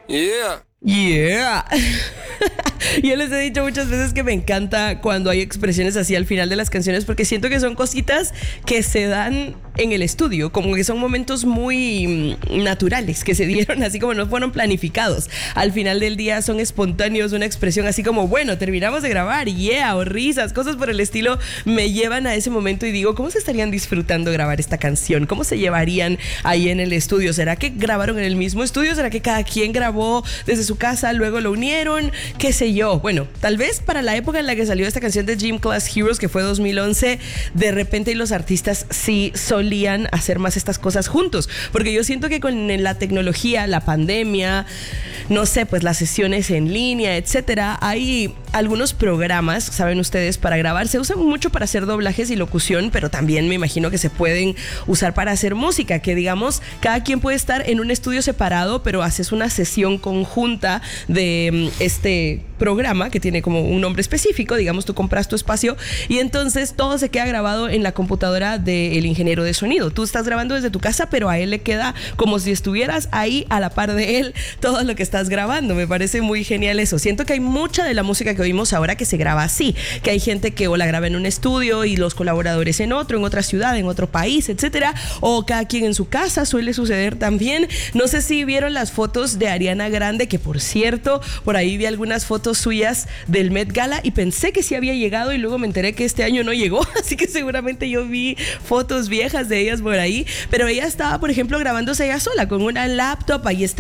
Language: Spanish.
Yeah. Yeah. Yo les he dicho muchas veces que me encanta cuando hay expresiones así al final de las canciones, porque siento que son cositas que se dan en el estudio, como que son momentos muy naturales que se dieron, así como no fueron planificados. Al final del día son espontáneos, una expresión así como, bueno, terminamos de grabar, yeah, o risas, cosas por el estilo, me llevan a ese momento y digo, ¿cómo se estarían disfrutando grabar esta canción? ¿Cómo se llevarían ahí en el estudio? ¿Será que grabaron en el mismo estudio? ¿Será que cada quien grabó desde su casa, luego lo unieron? ¿Qué sé yo? Bueno, tal vez para la época en la que salió esta canción de Gym Class Heroes, que fue 2011, de repente los artistas sí solían hacer más estas cosas juntos, porque yo siento que con la tecnología, la pandemia, no sé, pues las sesiones en línea, etcétera, hay algunos programas, saben ustedes, para grabar, se usan mucho para hacer doblajes y locución, pero también me imagino que se pueden usar para hacer música, que digamos, cada quien puede estar en un estudio separado, pero haces una sesión conjunta de este programa que tiene como un nombre específico, digamos, tú compras tu espacio y entonces todo se queda grabado en la computadora del ingeniero de sonido. Tú estás grabando desde tu casa, pero a él le queda como si estuvieras ahí a la par de él todo lo que estás grabando. Me parece muy genial eso. Siento que hay mucha de la música que oímos ahora que se graba así, que hay gente que o la graba en un estudio y los colaboradores en otro, en otra ciudad, en otro país, etcétera, o cada quien en su casa, suele suceder también. No sé si vieron las fotos de Ariana Grande, que por cierto, por ahí vi algunas fotos suyas del Met Gala y pensé que sí había llegado y luego me enteré que este año no llegó, así que seguramente yo vi fotos viejas de ellas por ahí, pero ella estaba, por ejemplo, grabándose ella sola con una laptop, ahí está